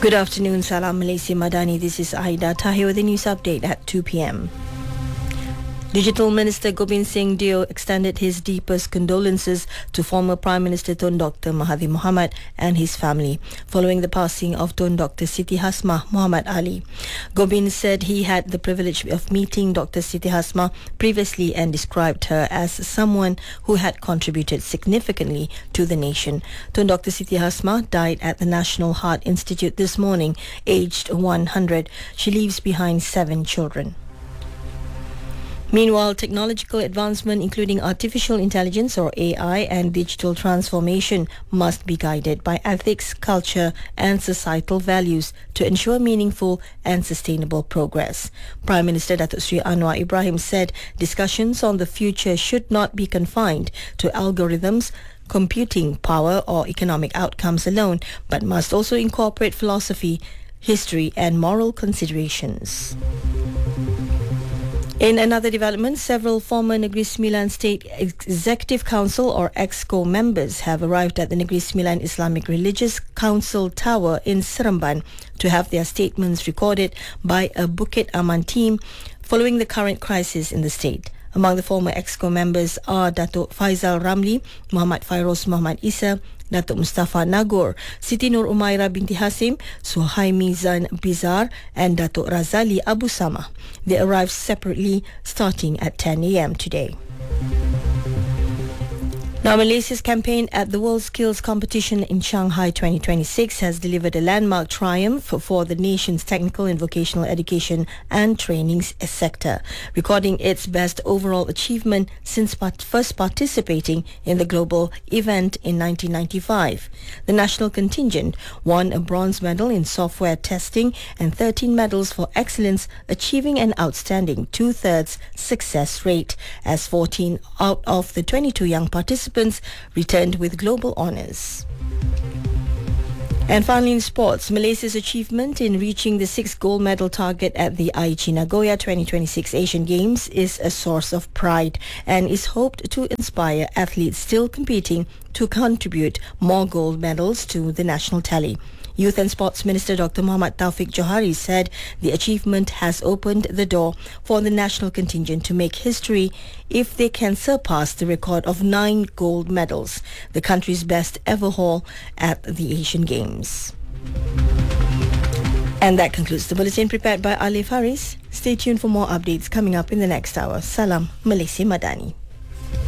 Good afternoon, Salam Malaysia Madani. This is Aida Tahir with the news update at 2 p.m. Digital Minister Gobind Singh Deo extended his deepest condolences to former Prime Minister Tun Dr. Mahathir Mohamad and his family following the passing of Tun Dr. Siti Hasmah Muhammad Ali. Gobind said he had the privilege of meeting Dr. Siti Hasmah previously and described her as someone who had contributed significantly to the nation. Tun Dr. Siti Hasmah died at the National Heart Institute this morning, aged 100. She leaves behind 7 children. Meanwhile, technological advancement, including artificial intelligence or AI and digital transformation, must be guided by ethics, culture and societal values to ensure meaningful and sustainable progress. Prime Minister Datuk Seri Anwar Ibrahim said discussions on the future should not be confined to algorithms, computing power or economic outcomes alone, but must also incorporate philosophy, history and moral considerations. In another development, several former Negeri Sembilan State Executive Council or EXCO members have arrived at the Negeri Sembilan Islamic Religious Council Tower in Seremban to have their statements recorded by a Bukit Aman team following the current crisis in the state. Among the former EXCO members are Datuk Faizal Ramli, Muhammad Fairoz Muhammad Isa, Datuk Mustafa Nagor, Siti Nur Umairah binti Hasim, Suhaimi Zan Bizar and Datuk Razali Abu Sama. They arrived separately starting at 10 a.m. today. Now, Malaysia's campaign at the World Skills Competition in Shanghai 2026 has delivered a landmark triumph for the nation's technical and vocational education and training sector, recording its best overall achievement since first participating in the global event in 1995. The national contingent won a bronze medal in software testing and 13 medals for excellence, achieving an outstanding 2/3 success rate, as 14 out of the 22 young participants returned with global honours. And finally, in sports, Malaysia's achievement in reaching the 6th gold medal target at the Aichi Nagoya 2026 Asian Games is a source of pride and is hoped to inspire athletes still competing to contribute more gold medals to the national tally. Youth and Sports Minister Dr. Muhammad Taufik Johari said the achievement has opened the door for the national contingent to make history if they can surpass the record of 9 gold medals, the country's best ever haul at the Asian Games. And that concludes the bulletin prepared by Alif Haris. Stay tuned for more updates coming up in the next hour. Salam Malaysia Madani.